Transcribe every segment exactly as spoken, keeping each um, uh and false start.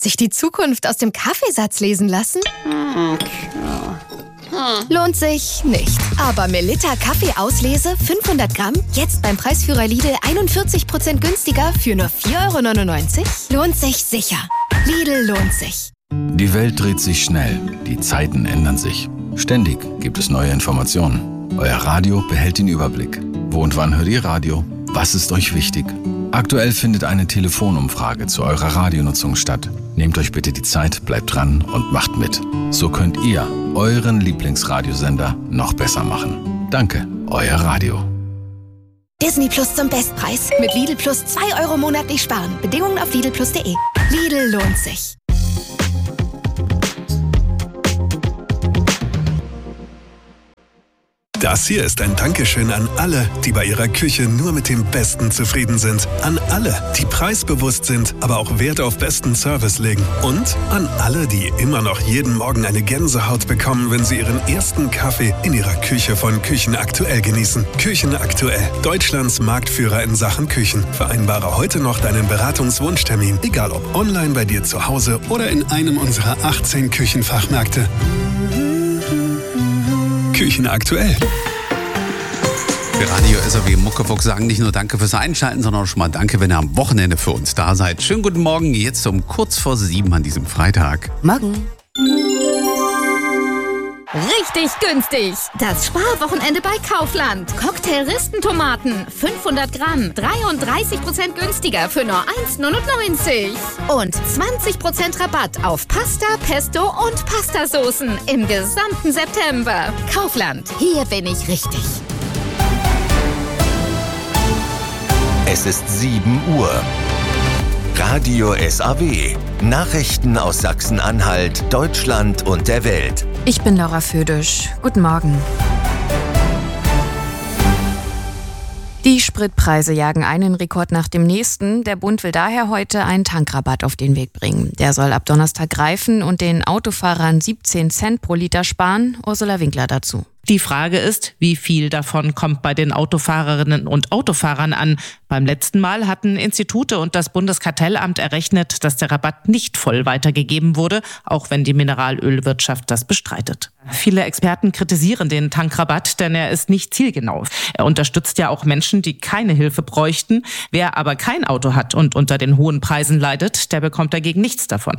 Sich die Zukunft aus dem Kaffeesatz lesen lassen? Lohnt sich nicht. Aber Melitta Kaffeeauslese fünfhundert Gramm, jetzt beim Preisführer Lidl einundvierzig Prozent günstiger für nur vier Euro neunundneunzig? Lohnt sich sicher. Lidl lohnt sich. Die Welt dreht sich schnell, die Zeiten ändern sich. Ständig gibt es neue Informationen. Euer Radio behält den Überblick. Wo und wann hört ihr Radio? Was ist euch wichtig? Aktuell findet eine Telefonumfrage zu eurer Radionutzung statt. Nehmt euch bitte die Zeit, bleibt dran und macht mit. So könnt ihr euren Lieblingsradiosender noch besser machen. Danke, euer Radio. Disney Plus zum Bestpreis. Mit Lidl Plus zwei Euro monatlich sparen. Bedingungen auf lidl plus punkt de. Lidl lohnt sich. Das hier ist ein Dankeschön an alle, die bei ihrer Küche nur mit dem Besten zufrieden sind. An alle, die preisbewusst sind, aber auch Wert auf besten Service legen. Und an alle, die immer noch jeden Morgen eine Gänsehaut bekommen, wenn sie ihren ersten Kaffee in ihrer Küche von Küchenaktuell genießen. Küchenaktuell, Deutschlands Marktführer in Sachen Küchen. Vereinbare heute noch deinen Beratungswunschtermin, egal ob online bei dir zu Hause oder in einem unserer achtzehn Küchenfachmärkte. Küchenaktuell. Wir Radio S R W Muckefuchs sagen nicht nur Danke fürs Einschalten, sondern auch schon mal Danke, wenn ihr am Wochenende für uns da seid. Schönen guten Morgen, jetzt um kurz vor sieben an diesem Freitag. Morgen. Richtig günstig. Das Sparwochenende bei Kaufland. Cocktail-Ristentomaten, fünfhundert Gramm, dreiunddreißig Prozent günstiger für nur eins neunundneunzig. Und zwanzig Prozent Rabatt auf Pasta, Pesto und Pastasoßen im gesamten September. Kaufland, hier bin ich richtig. Es ist sieben Uhr. Radio S R W. Nachrichten aus Sachsen-Anhalt, Deutschland und der Welt. Ich bin Laura Födisch. Guten Morgen. Die Spritpreise jagen einen Rekord nach dem nächsten. Der Bund will daher heute einen Tankrabatt auf den Weg bringen. Der soll ab Donnerstag greifen und den Autofahrern siebzehn Cent pro Liter sparen. Ursula Winkler dazu. Die Frage ist, wie viel davon kommt bei den Autofahrerinnen und Autofahrern an. Beim letzten Mal hatten Institute und das Bundeskartellamt errechnet, dass der Rabatt nicht voll weitergegeben wurde, auch wenn die Mineralölwirtschaft das bestreitet. Viele Experten kritisieren den Tankrabatt, denn er ist nicht zielgenau. Er unterstützt ja auch Menschen, die keine Hilfe bräuchten. Wer aber kein Auto hat und unter den hohen Preisen leidet, der bekommt dagegen nichts davon.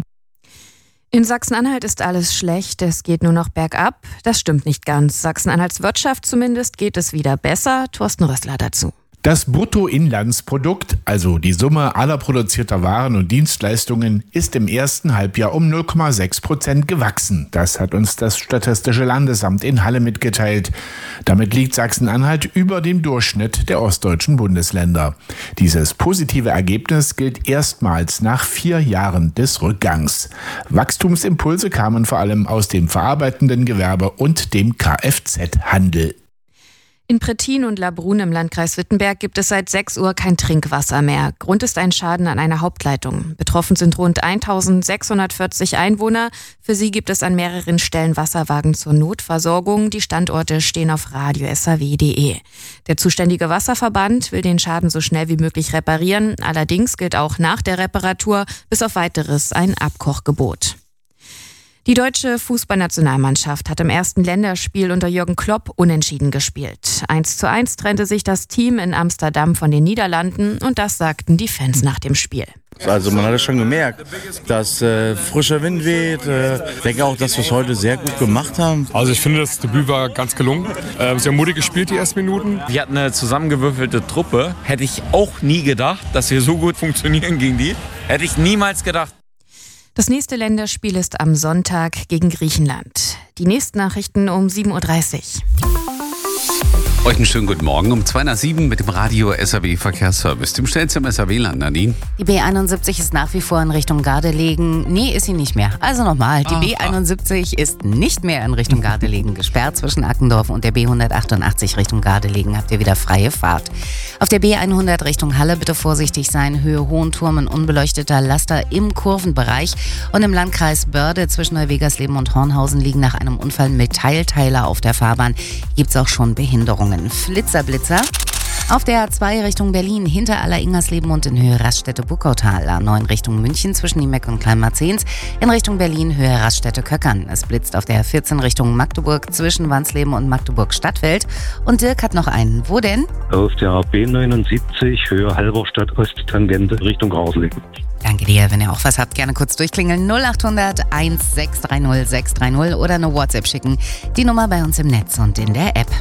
In Sachsen-Anhalt ist alles schlecht, es geht nur noch bergab. Das stimmt nicht ganz. Sachsen-Anhalts Wirtschaft zumindest geht es wieder besser. Thorsten Rössler dazu. Das Bruttoinlandsprodukt, also die Summe aller produzierter Waren und Dienstleistungen, ist im ersten Halbjahr um null Komma sechs Prozent gewachsen. Das hat uns das Statistische Landesamt in Halle mitgeteilt. Damit liegt Sachsen-Anhalt über dem Durchschnitt der ostdeutschen Bundesländer. Dieses positive Ergebnis gilt erstmals nach vier Jahren des Rückgangs. Wachstumsimpulse kamen vor allem aus dem verarbeitenden Gewerbe und dem Kfz-Handel. In Prettin und Labrun im Landkreis Wittenberg gibt es seit sechs Uhr kein Trinkwasser mehr. Grund ist ein Schaden an einer Hauptleitung. Betroffen sind rund eintausendsechshundertvierzig Einwohner. Für sie gibt es an mehreren Stellen Wasserwagen zur Notversorgung. Die Standorte stehen auf radio s r w punkt d e. Der zuständige Wasserverband will den Schaden so schnell wie möglich reparieren. Allerdings gilt auch nach der Reparatur bis auf Weiteres ein Abkochgebot. Die deutsche Fußballnationalmannschaft hat im ersten Länderspiel unter Jürgen Klopp unentschieden gespielt. eins zu eins trennte sich das Team in Amsterdam von den Niederlanden und das sagten die Fans nach dem Spiel. Also man hat es schon gemerkt, dass äh, frischer Wind weht. Äh, ich denke auch, dass wir es heute sehr gut gemacht haben. Also ich finde, das Debüt war ganz gelungen. Äh, sehr mutig gespielt, die ersten Minuten. Wir hatten eine zusammengewürfelte Truppe. Hätte ich auch nie gedacht, dass wir so gut funktionieren gegen die. Hätte ich niemals gedacht. Das nächste Länderspiel ist am Sonntag gegen Griechenland. Die nächsten Nachrichten um sieben Uhr dreißig. Euch einen schönen guten Morgen um zwei nach sieben mit dem Radio S R W Verkehrsservice, dem schnellsten S R W-Land, Nadine. Die B einundsiebzig ist nach wie vor in Richtung Gardelegen. Nee, ist sie nicht mehr. Also nochmal, die ah, B einundsiebzig ah. ist nicht mehr in Richtung Gardelegen gesperrt. Zwischen Ackendorf und der B hundertachtundachtzig Richtung Gardelegen habt ihr wieder freie Fahrt. Auf der B hundert Richtung Halle bitte vorsichtig sein. Höhe Hohenturm, ein unbeleuchteter Laster im Kurvenbereich. Und im Landkreis Börde zwischen Neuwegersleben und Hornhausen liegen nach einem Unfall Metallteiler auf der Fahrbahn. Gibt's auch schon Behinderungen. Flitzerblitzer. Auf der A zwei Richtung Berlin hinter Aller-Ingersleben und in Höhe Raststätte-Buckautal. A neun Richtung München zwischen Niemeck und Kleinmarzens. In Richtung Berlin Höhe Raststätte-Köckern. Es blitzt auf der A vierzehn Richtung Magdeburg zwischen Wansleben und Magdeburg-Stadtfeld. Und Dirk hat noch einen. Wo denn? Auf der A B neunundsiebzig Höhe Halberstadt Osttangente Richtung Grausleben. Danke dir. Wenn ihr auch was habt, gerne kurz durchklingeln. null acht hundert eins sechs drei null sechs drei null oder eine WhatsApp schicken. Die Nummer bei uns im Netz und in der App.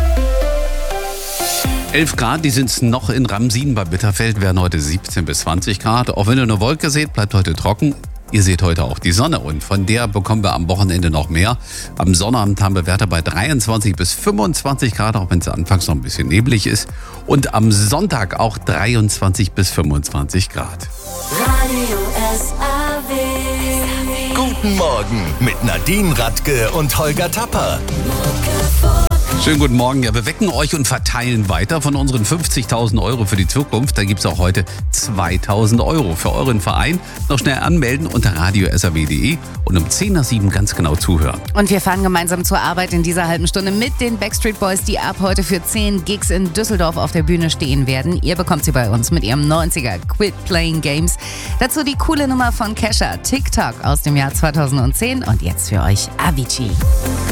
elf Grad, die sind es noch in Ramsin bei Bitterfeld, werden heute siebzehn bis zwanzig Grad. Auch wenn ihr eine Wolke seht, bleibt heute trocken. Ihr seht heute auch die Sonne und von der bekommen wir am Wochenende noch mehr. Am Sonnabend haben wir Werte bei dreiundzwanzig bis fünfundzwanzig Grad, auch wenn es anfangs noch ein bisschen neblig ist. Und am Sonntag auch dreiundzwanzig bis fünfundzwanzig Grad. Radio S A W. Guten Morgen mit Nadine Radke und Holger Tapper. Schönen guten Morgen. Ja, wir wecken euch und verteilen weiter von unseren fünfzigtausend Euro für die Zukunft. Da gibt es auch heute zweitausend Euro für euren Verein. Noch schnell anmelden unter radio s a w punkt d e und um zehn nach sieben ganz genau zuhören. Und wir fahren gemeinsam zur Arbeit in dieser halben Stunde mit den Backstreet Boys, die ab heute für zehn Gigs in Düsseldorf auf der Bühne stehen werden. Ihr bekommt sie bei uns mit ihrem neunziger Quit Playing Games. Dazu die coole Nummer von Kesha, TikTok aus dem Jahr zweitausendzehn. Und jetzt für euch Avicii.